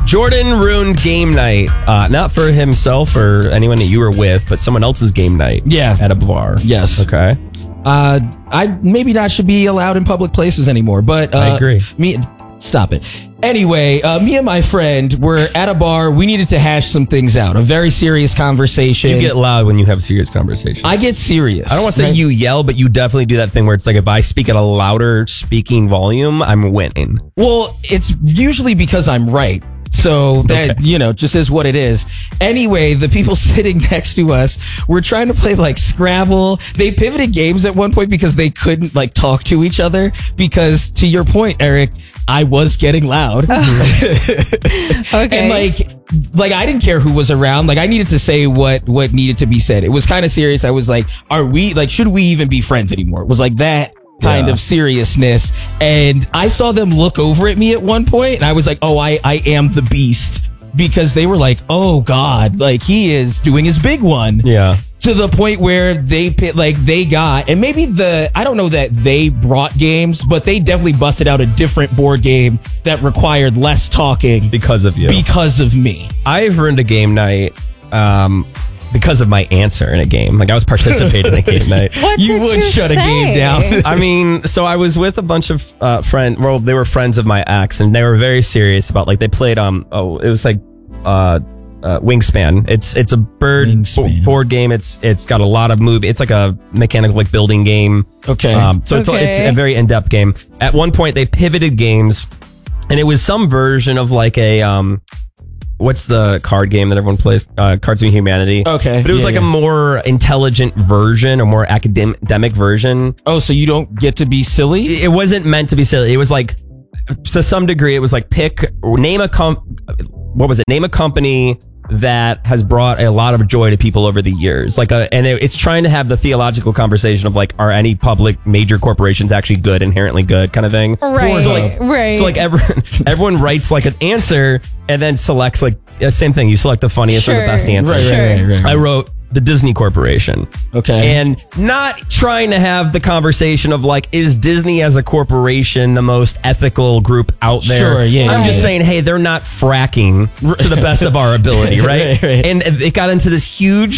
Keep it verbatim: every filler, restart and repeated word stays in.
Jordan ruined game night. Uh, not for himself or anyone that you were with, but someone else's game night. Yeah. At a bar. Yes. Okay. Uh, I maybe not should be allowed in public places anymore, but uh, I agree. Me, stop it. Anyway, uh, me and my friend were at a bar. We needed to hash some things out. A very serious conversation. You get loud when you have serious conversations. I get serious. I don't want to say right? you yell, but you definitely do that thing where it's like if I speak at a louder speaking volume, I'm winning. Well, it's usually because I'm right. So that, Okay. you know, just is what it is. Anyway, the people sitting next to us were trying to play like Scrabble. They pivoted games at one point because they couldn't like talk to each other because to your point, Eric, I was getting loud. Okay. And like, like I didn't care who was around. Like I needed to say what, what needed to be said. It was kind of serious. I was like, are we like, should we even be friends anymore? It was like that kind Yeah. of seriousness. And I saw them look over at me at one point and I was like, oh, I, I am the beast because they were like, oh God, like he is doing his big one. Yeah. To the point where they pit, like they got, and maybe the, I don't know that they brought games, but they definitely busted out a different board game that required less talking Because of you. because of me. I've ruined a game night um, because of my answer in a game. Like I was participating in a game night. What You did would you shut a say? game down. I mean, so I was with a bunch of uh, friends. Well, they were friends of my ex, and they were very serious about like they played. Um, oh, it was like uh, uh, Wingspan. It's it's a bird Wingspan. bo- board game. It's it's got a lot of move. It's like a mechanical like building game. Okay. Um, so it's Okay. it's a very in depth game. At one point, they pivoted games, and it was some version of like a um. What's the card game that everyone plays? Uh, Cards of Humanity. Okay, But it was yeah, like yeah. a more intelligent version, or more academic version. Oh, so you don't get to be silly? It wasn't meant to be silly. It was like, to some degree, it was like pick, name a com, what was it? Name a company that has brought a lot of joy to people over the years. Like a, and it, it's trying to have the theological conversation of like, are any public major corporations actually good, inherently good kind of thing? Right, So like, right. So like everyone, everyone writes like an answer and then selects like, uh, same thing. You select the funniest or the Sure. best answer. Right, Sure. right, right, right. I wrote the Disney Corporation. Okay. And not trying to have the conversation of like, is Disney as a corporation the most ethical group out there? Sure, yeah, I'm yeah, just yeah. saying, hey, they're not fracking to the best of our ability, right? Right, right. And it got into this huge